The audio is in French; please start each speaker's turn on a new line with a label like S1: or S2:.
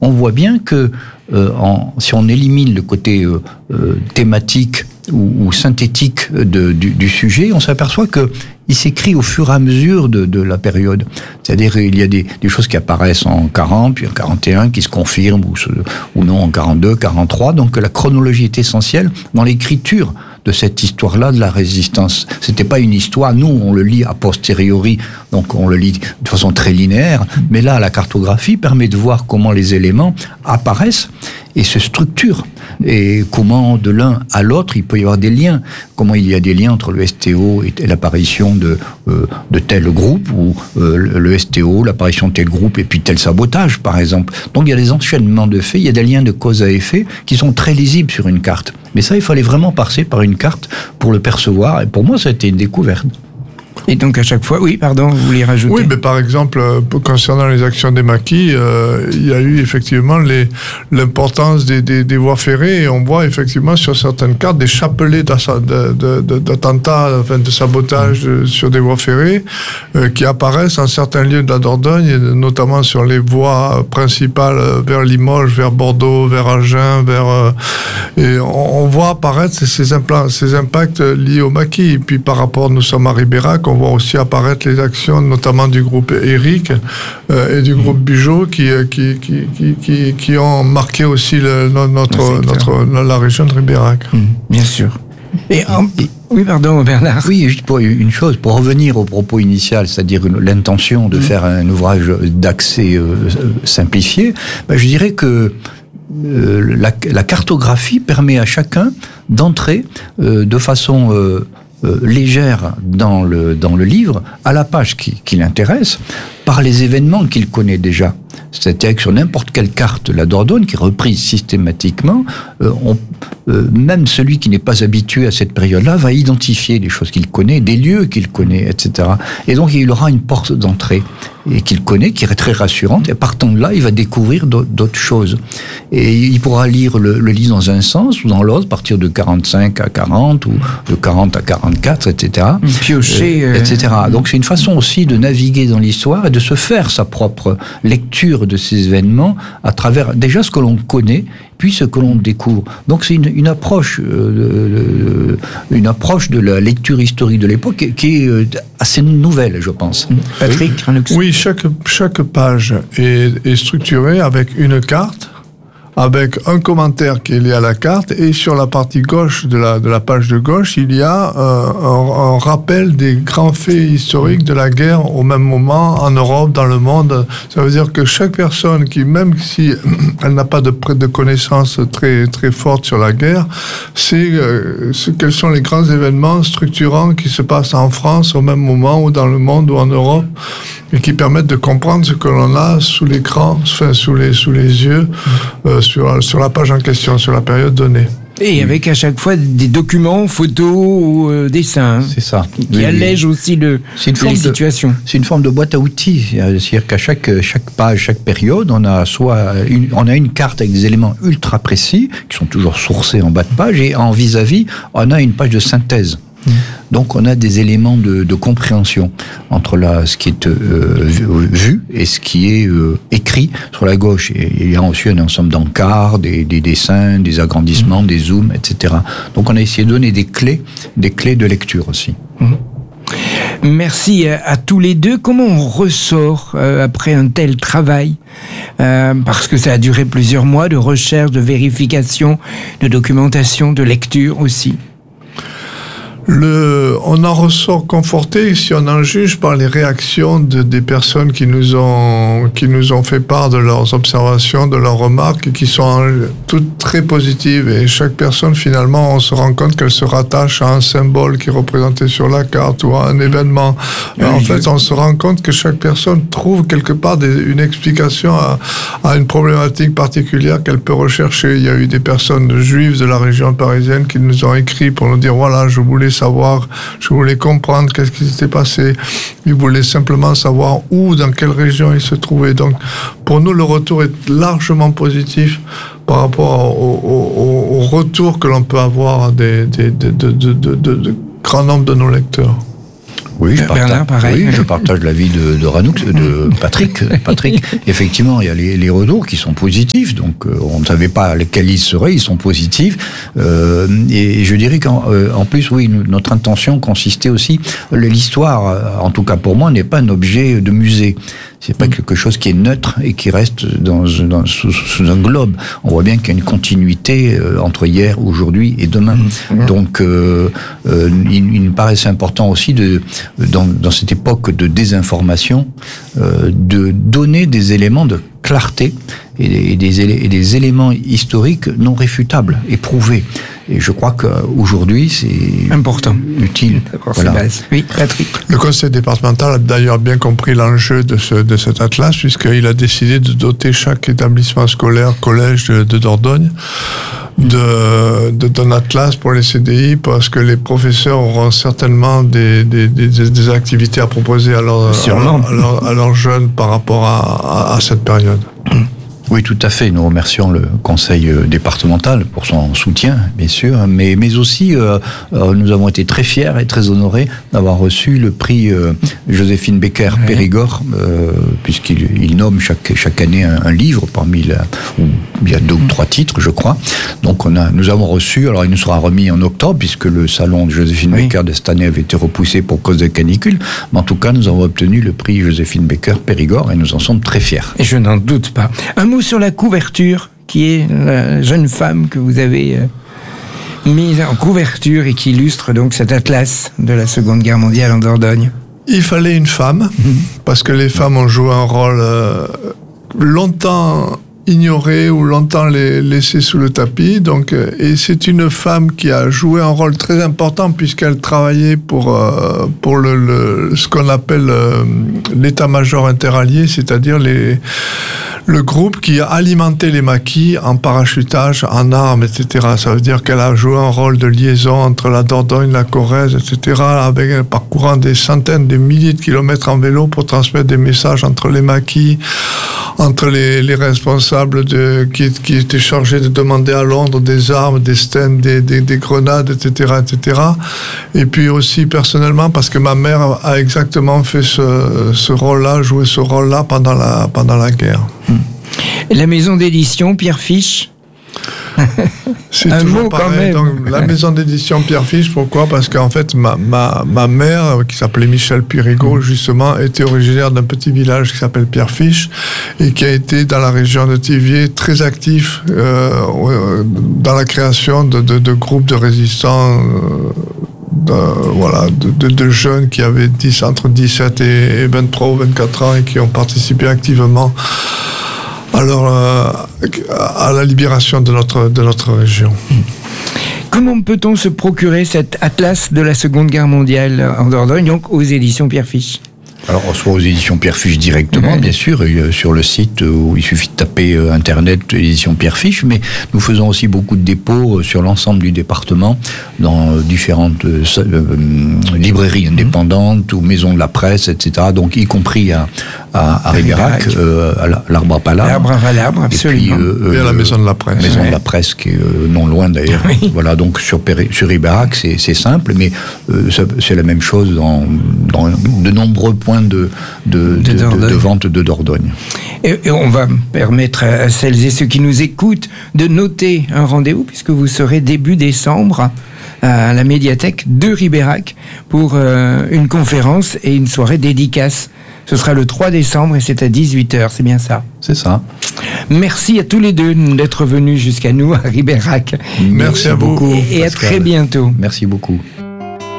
S1: on voit bien que si on élimine le côté thématique ou synthétique du sujet, on s'aperçoit que il s'écrit au fur et à mesure de la période. C'est-à-dire, il y a des choses qui apparaissent en 40, puis en 41, qui se confirment, ou non en 42, 43. Donc, la chronologie est essentielle dans l'écriture de cette histoire-là de la résistance. C'était pas une histoire, nous, on le lit a posteriori, donc on le lit de façon très linéaire, mais là, la cartographie permet de voir comment les éléments apparaissent et se structurent, et comment de l'un à l'autre, il peut y avoir des liens, comment il y a des liens entre le STO et l'apparition de tel groupe, ou le STO, l'apparition de tel groupe, et puis tel sabotage, par exemple. Donc il y a des enchaînements de faits, il y a des liens de cause à effet qui sont très lisibles sur une carte. Mais ça, il fallait vraiment passer par une carte pour le percevoir, et pour moi, ça a été une découverte.
S2: Et donc à chaque fois, oui, pardon, vous voulez rajouter ?
S3: Oui, mais par exemple, concernant les actions des maquis, il y a eu effectivement l'importance des voies ferrées, et on voit effectivement sur certaines cartes des chapelets d'attentats, enfin de sabotage sur des voies ferrées qui apparaissent en certains lieux de la Dordogne, et notamment sur les voies principales vers Limoges, vers Bordeaux, vers Agen, et on voit apparaître ces impacts liés aux maquis. Et puis par rapport, nous sommes à Ribérac, on voit aussi apparaître les actions, notamment du groupe Eric et du groupe Bugeaud, qui ont marqué aussi la région de Ribérac.
S2: Bien sûr. Oui, pardon, Bernard.
S1: Oui, juste pour une chose, pour revenir au propos initial, c'est-à-dire l'intention de faire un ouvrage d'accès simplifié, je dirais que la cartographie permet à chacun d'entrer de façon légère dans le livre, à la page qui l'intéresse, par les événements qu'il connaît déjà. C'est-à-dire que sur n'importe quelle carte, la Dordogne, qui est reprise systématiquement, même celui qui n'est pas habitué à cette période-là va identifier des choses qu'il connaît, des lieux qu'il connaît, etc. Et donc il aura une porte d'entrée et qu'il connaît, qui est très rassurante, et partant de là, il va découvrir d'autres choses. Et il pourra lire le livre dans un sens ou dans l'autre, à partir de 45 à 40, ou de 40 à 44, etc.
S2: Piocher.
S1: Etc. Donc c'est une façon aussi de naviguer dans l'histoire et de se faire sa propre lecture de ces événements à travers déjà ce que l'on connaît, puis ce que l'on découvre. Donc c'est une approche de la lecture historique de l'époque qui est assez nouvelle, je pense.
S2: Patrick ?
S3: Oui, chaque page est structurée avec une carte, avec un commentaire qui est lié à la carte, et sur la partie gauche de la page de gauche, il y a un rappel des grands faits historiques de la guerre au même moment en Europe, dans le monde. Ça veut dire que chaque personne qui, même si elle n'a pas de connaissances très très fortes sur la guerre, sait quels sont les grands événements structurants qui se passent en France au même moment, ou dans le monde, ou en Europe, et qui permettent de comprendre ce que l'on a sous l'écran, enfin sous les yeux, sur la page en question, sur la période donnée.
S2: Et avec à chaque fois des documents, photos ou dessins.
S1: C'est ça.
S2: Qui allègent aussi les situations.
S1: C'est une forme de boîte à outils. C'est-à-dire qu'à chaque page, chaque période, on a une carte avec des éléments ultra précis, qui sont toujours sourcés en bas de page, et en vis-à-vis, on a une page de synthèse. Donc on a des éléments de compréhension entre ce qui est vu et ce qui est écrit sur la gauche. Et il y a aussi un ensemble d'encarts, des dessins, des agrandissements, des zooms, etc. Donc on a essayé de donner des clés de lecture aussi.
S2: Merci à tous les deux. Comment on ressort après un tel travail, parce que ça a duré plusieurs mois de recherche, de vérification, de documentation, de lecture aussi.
S3: On en ressort conforté si on en juge par les réactions des personnes qui nous ont fait part de leurs observations, de leurs remarques, qui sont toutes très positives. Et chaque personne, finalement, on se rend compte qu'elle se rattache à un symbole qui est représenté sur la carte ou à un événement. En fait, on se rend compte que chaque personne trouve quelque part une explication à une problématique particulière qu'elle peut rechercher. Il y a eu des personnes juives de la région parisienne qui nous ont écrit pour nous dire, voilà, je voulais savoir, je voulais comprendre qu'est-ce qui s'était passé. Ils voulaient simplement savoir où, dans quelle région ils se trouvaient. Donc, pour nous, le retour est largement positif par rapport au retour que l'on peut avoir de grand nombre de nos lecteurs.
S1: Oui,
S2: Bernard, pareil.
S1: Oui, je partage l'avis de Ranoux, de Patrick. Effectivement, il y a les retours qui sont positifs, donc on ne savait pas lesquels ils seraient, ils sont positifs. Et je dirais qu'en plus, oui, notre intention consistait aussi, l'histoire, en tout cas pour moi, n'est pas un objet de musée. C'est pas quelque chose qui est neutre et qui reste sous un globe. On voit bien qu'il y a une continuité entre hier, aujourd'hui et demain. Donc, il me paraissait important aussi dans cette époque de désinformation, de donner des éléments de clarté et des éléments historiques non réfutables, éprouvés. Et je crois qu'aujourd'hui, c'est
S2: important,
S1: utile.
S2: Voilà. Oui, Patrick.
S3: Le conseil départemental a d'ailleurs bien compris l'enjeu de cet atlas, puisqu'il a décidé de doter chaque établissement scolaire, collège de Dordogne, d'un atlas pour les CDI, parce que les professeurs auront certainement des activités à proposer à leurs jeunes par rapport à cette période.
S1: Oui, tout à fait. Nous remercions le conseil départemental pour son soutien, bien sûr, mais aussi nous avons été très fiers et très honorés d'avoir reçu le prix Joséphine Becker Périgord, puisqu'il nomme chaque année un livre parmi il y a 2 ou 3 titres, je crois. Donc nous avons reçu, alors il nous sera remis en octobre, puisque le salon de Joséphine Becker de cette année avait été repoussé pour cause de canicule, mais en tout cas nous avons obtenu le prix Joséphine Becker Périgord et nous en sommes très fiers.
S2: Et je n'en doute pas. Un mot sur la couverture, qui est la jeune femme que vous avez mise en couverture et qui illustre donc cet atlas de la Seconde Guerre mondiale en Dordogne.
S3: Il fallait une femme, parce que les femmes ont joué un rôle longtemps ignoré ou longtemps laissé sous le tapis. Donc, et c'est une femme qui a joué un rôle très important, puisqu'elle travaillait pour ce qu'on appelle l'état-major interallié, c'est-à-dire le groupe qui a alimenté les maquis en parachutage, en armes, etc. Ça veut dire qu'elle a joué un rôle de liaison entre la Dordogne, la Corrèze, etc., parcourant des centaines, des milliers de kilomètres en vélo pour transmettre des messages entre les maquis, entre les responsables qui étaient chargés de demander à Londres des armes, des stènes, des grenades, etc., etc. Et puis aussi personnellement, parce que ma mère a exactement fait ce rôle-là, joué ce rôle-là pendant la guerre.
S2: La maison d'édition Pierre Fiche.
S3: C'est toujours pareil. Donc, la maison d'édition Pierre Fiche, pourquoi ? Parce qu'en fait, ma mère, qui s'appelait Michel Pirigot, justement, était originaire d'un petit village qui s'appelle Pierre Fiche et qui a été dans la région de Thiviers très actif dans la création de groupes de résistants. De jeunes qui avaient entre 17 et 23 ou 24 ans et qui ont participé activement à la libération de notre région.
S2: Comment peut-on se procurer cet atlas de la Seconde Guerre mondiale en Dordogne, donc aux éditions Pierre Fiche ?
S1: Alors, soit aux éditions Pierre Fiche directement, bien sûr, sur le site où il suffit de taper Internet éditions Pierre Fiche, mais nous faisons aussi beaucoup de dépôts sur l'ensemble du département, dans différentes librairies indépendantes ou maisons de la presse, etc. Donc, y compris à Ribérac, à l'Arbre à Palabre.
S2: L'Arbre à Palabre, absolument.
S3: Et à la maison de la presse.
S1: Maison de la presse qui est non loin d'ailleurs. Oui. Voilà, donc sur Ribérac, c'est simple, mais c'est la même chose dans de nombreux points de vente de Dordogne.
S2: Et on va permettre à celles et ceux qui nous écoutent de noter un rendez-vous, puisque vous serez début décembre à la médiathèque de Ribérac pour une conférence et une soirée dédicace. Ce sera le 3 décembre et c'est à 18h, c'est bien ça ?
S1: C'est ça.
S2: Merci à tous les deux d'être venus jusqu'à nous à Ribérac.
S3: Merci à beaucoup.
S2: Et à très bientôt.
S1: Merci beaucoup.